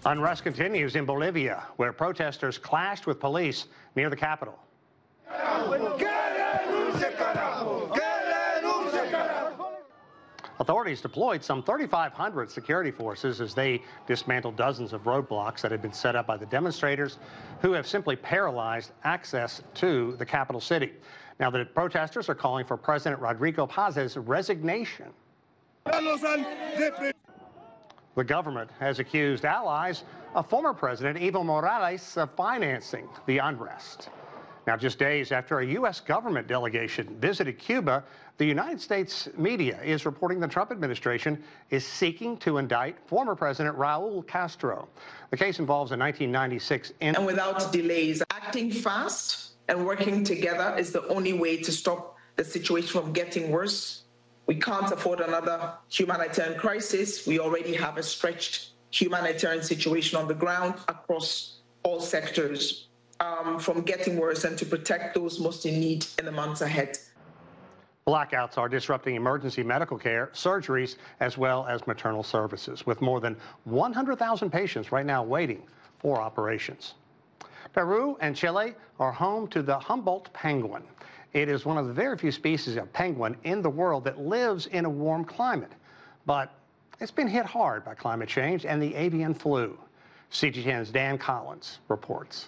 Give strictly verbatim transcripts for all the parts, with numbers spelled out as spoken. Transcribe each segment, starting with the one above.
Unrest continues in Bolivia, where protesters clashed with police near the capital. Authorities deployed some thirty-five hundred security forces as they dismantled dozens of roadblocks that had been set up by the demonstrators, who have simply paralyzed access to the capital city. Now, the protesters are calling for President Rodrigo Paz's resignation. The government has accused allies of former President Evo Morales of financing the unrest. Now, just days after a U S government delegation visited Cuba, the United States media is reporting the Trump administration is seeking to indict former President Raul Castro. The case involves a nineteen ninety-six... And without delays, acting fast and working together is the only way to stop the situation from getting worse. We can't afford another humanitarian crisis. We already have a stretched humanitarian situation on the ground across all sectors, um, from getting worse, and to protect those most in need in the months ahead. Blackouts are disrupting emergency medical care, surgeries, as well as maternal services, with more than one hundred thousand patients right now waiting for operations. Peru and Chile are home to the Humboldt penguin. It is one of the very few species of penguin in the world that lives in a warm climate. But it's been hit hard by climate change and the avian flu. C G T N's Dan Collins reports.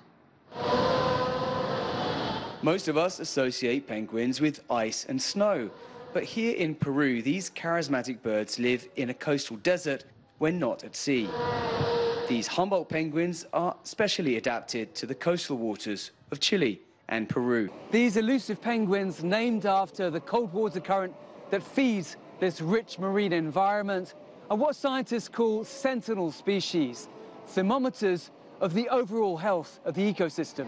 Most of us associate penguins with ice and snow. But here in Peru, these charismatic birds live in a coastal desert when not at sea. These Humboldt penguins are specially adapted to the coastal waters of Chile and Peru. These elusive penguins, named after the cold water current that feeds this rich marine environment, are what scientists call sentinel species, thermometers of the overall health of the ecosystem.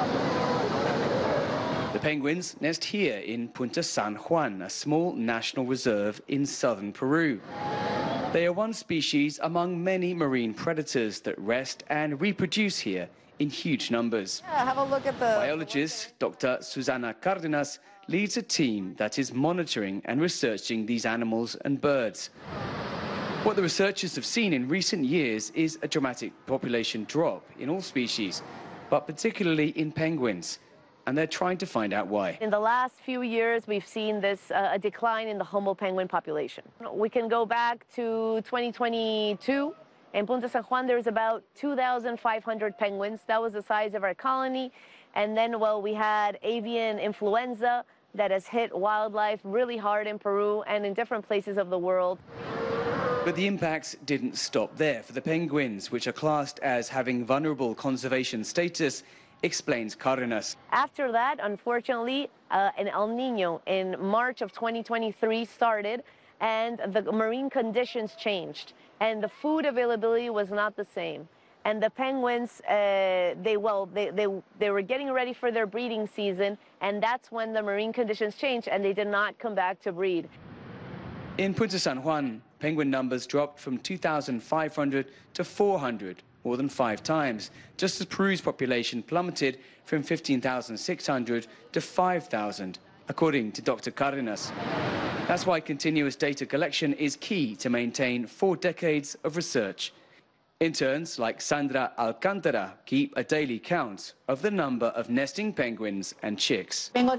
The penguins nest here in Punta San Juan, a small national reserve in southern Peru. They are one species among many marine predators that rest and reproduce here in huge numbers. Yeah, have a look at the... Biologist Doctor Susana Cardenas leads a team that is monitoring and researching these animals and birds. What the researchers have seen in recent years is a dramatic population drop in all species, but particularly in penguins. And they're trying to find out why. In the last few years, we've seen this uh, a decline in the Humboldt penguin population. We can go back to twenty twenty-two. In Punta San Juan, there's about two thousand five hundred penguins. That was the size of our colony. And then, well, we had avian influenza that has hit wildlife really hard in Peru and in different places of the world. But the impacts didn't stop there for the penguins, which are classed as having vulnerable conservation status, explains Cardenas. After that, unfortunately, uh, an El Nino in March of twenty twenty-three started, and the marine conditions changed, and the food availability was not the same. And the penguins, uh, they well, they, they they were getting ready for their breeding season, and that's when the marine conditions changed, and they did not come back to breed. In Punta San Juan, penguin numbers dropped from two thousand five hundred to four hundred, more than five times, just as Peru's population plummeted from fifteen thousand six hundred to five thousand, according to Doctor Cardenas. That's why continuous data collection is key to maintain four decades of research. Interns like Sandra Alcántara keep a daily count of the number of nesting penguins and chicks. Come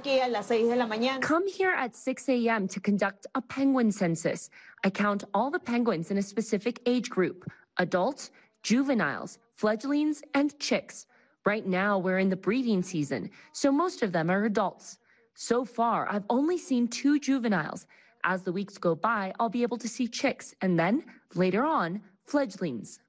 here at six A M to conduct a penguin census. I count all the penguins in a specific age group: adults, juveniles, fledglings, and chicks. Right now, we're in the breeding season, so most of them are adults. So far, I've only seen two juveniles. As the weeks go by, I'll be able to see chicks, and then, later on, fledglings.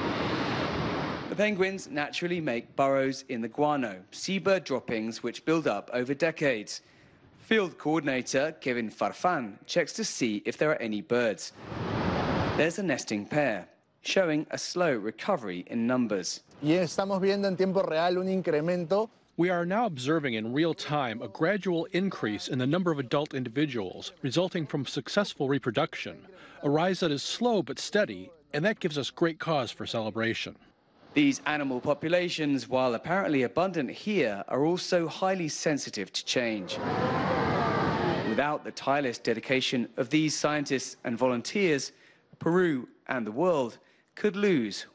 The penguins naturally make burrows in the guano, seabird droppings which build up over decades. Field coordinator Kevin Farfan checks to see if there are any birds. There's a nesting pair, showing a slow recovery in numbers. Y estamos viendo en tiempo real un incremento. We are now observing in real time a gradual increase in the number of adult individuals resulting from successful reproduction, a rise that is slow but steady, and that gives us great cause for celebration. These animal populations, while apparently abundant here, are also highly sensitive to change. Without the tireless dedication of these scientists and volunteers, Peru and the world could lose